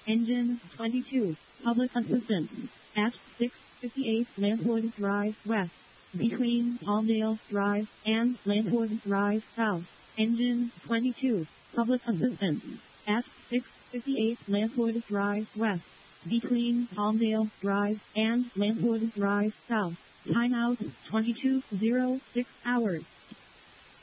Engine 22, public assistance, at 658 Lanswood Drive West, between Palmdale Drive and Lanswood Drive South. Engine 22, public assistance, at 658 Lanswood Drive West, between Palmdale Drive and Lanswood Drive South. Timeout 22:06 hours.